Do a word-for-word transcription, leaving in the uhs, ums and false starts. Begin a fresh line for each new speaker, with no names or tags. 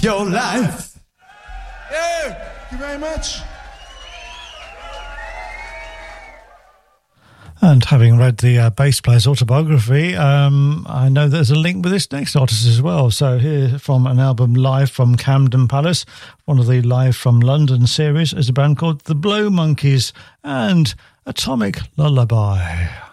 your life.
Yeah, thank you very much.
And having read the uh, bass player's autobiography, um, I know there's a link with this next artist as well. So here from an album Live from Camden Palace, one of the Live from London series, is a band called The Blow Monkeys and Atomic Lullaby.